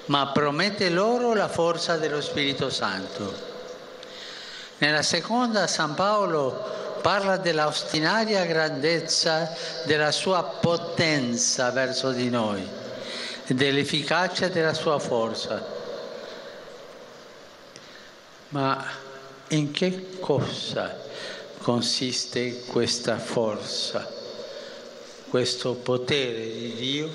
ma promette loro la forza dello Spirito Santo. Nella seconda San Paolo parla della ostinaria grandezza della sua potenza verso di noi e dell'efficacia della sua forza. Ma in che cosa consiste questa forza, questo potere di Dio?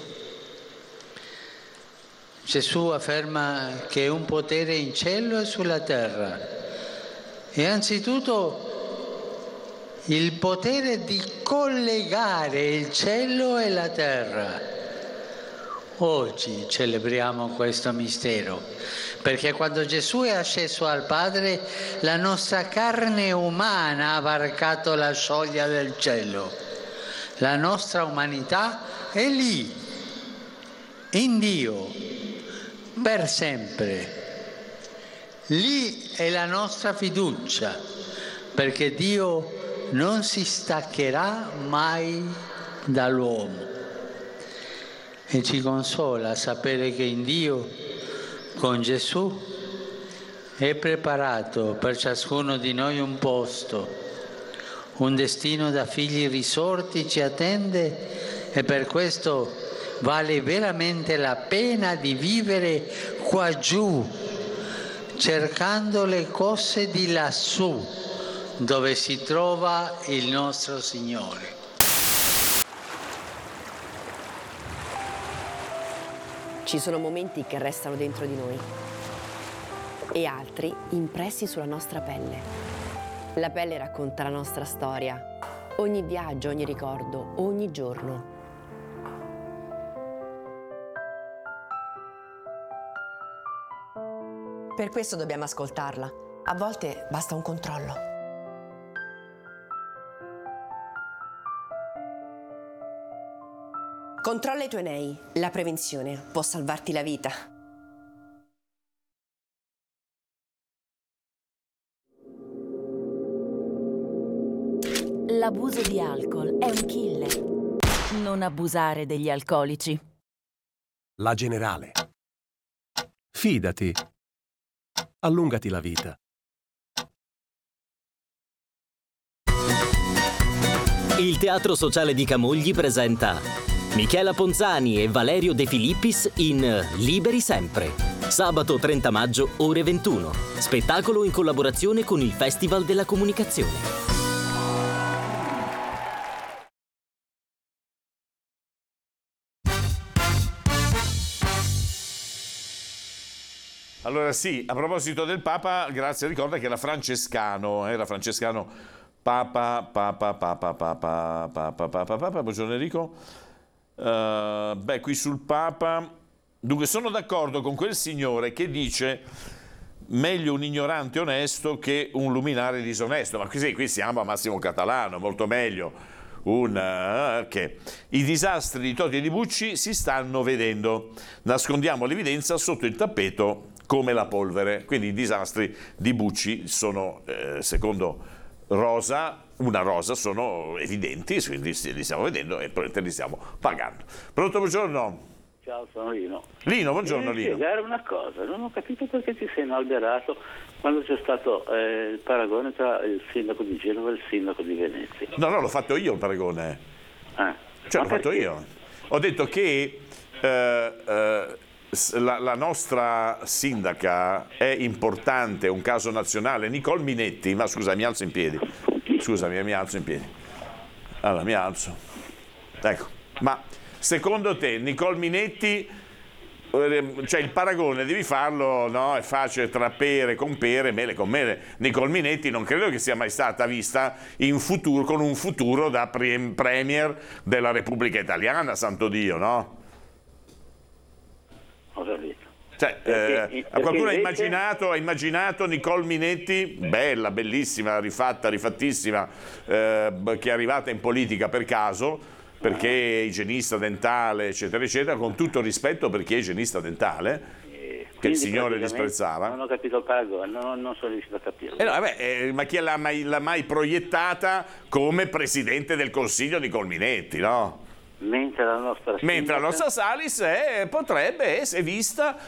Gesù afferma che è un potere in cielo e sulla terra. E anzitutto il potere di collegare il cielo e la terra. Oggi celebriamo questo mistero, perché quando Gesù è asceso al Padre, la nostra carne umana ha varcato la soglia del cielo. La nostra umanità è lì, in Dio, per sempre. Lì è la nostra fiducia, perché Dio non si staccherà mai dall'uomo. E ci consola sapere che in Dio, con Gesù, è preparato per ciascuno di noi un posto, un destino da figli risorti ci attende e per questo vale veramente la pena di vivere qua giù, cercando le cose di lassù, dove si trova il nostro Signore. Ci sono momenti che restano dentro di noi e altri impressi sulla nostra pelle. La pelle racconta la nostra storia, ogni viaggio, ogni ricordo, ogni giorno. Per questo dobbiamo ascoltarla. A volte basta un controllo. Controlla i tuoi nei. La prevenzione può salvarti la vita. L'abuso di alcol è un killer. Non abusare degli alcolici. La Generale. Fidati. Allungati la vita. Il Teatro Sociale di Camogli presenta Michela Ponzani e Valerio De Filippis in Liberi Sempre. Sabato 30 maggio, ore 21. Spettacolo in collaborazione con il Festival della Comunicazione. Allora sì, a proposito del Papa, Grazia ricorda che era francescano, Papa, buongiorno Enrico. Qui sul Papa, dunque sono d'accordo con quel signore che dice meglio un ignorante onesto che un luminare disonesto, ma qui siamo a Massimo Catalano, molto meglio. Che i disastri di Toti e di Bucci si stanno vedendo, nascondiamo l'evidenza sotto il tappeto come la polvere, quindi i disastri di Bucci sono, secondo Rosa, sono evidenti, quindi li stiamo vedendo e probabilmente li stiamo pagando. Pronto, buongiorno? Ciao, sono Lino. Lino, buongiorno Lino. Devi spiegare una cosa, non ho capito perché ti sei inalberato quando c'è stato il paragone tra il sindaco di Genova e il sindaco di Venezia. No, l'ho fatto io il paragone. L'ho fatto io. Ho detto che la nostra sindaca è importante, è un caso nazionale. Nicole Minetti, ma scusa, mi alzo in piedi. Scusami, mi alzo in piedi. Allora, mi alzo. Ecco, ma secondo te Nicole Minetti, cioè il paragone devi farlo, no? È facile tra pere con pere, mele con mele. Nicole Minetti non credo che sia mai stata vista in futuro, con un futuro da premier della Repubblica Italiana, santo Dio, no? Ho capito. Cioè, qualcuno ha immaginato Nicole Minetti, bella, bellissima, rifattissima, che è arrivata in politica per caso, perché è igienista dentale, eccetera, eccetera, con tutto il rispetto per chi è igienista dentale, che il signore disprezzava. Non ho capito il paragone, non sono riuscito a capirlo. Ma chi l'ha mai proiettata come presidente del Consiglio Nicole Minetti, no? Mentre la nostra Salis potrebbe essere vista